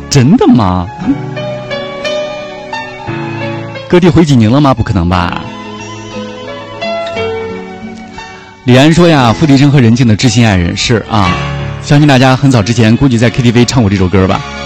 真的吗？各地回济宁了吗？不可能吧。李安说呀，付笛声和任静的知心爱人是啊，相信大家很早之前估计在 KTV 唱过这首歌吧。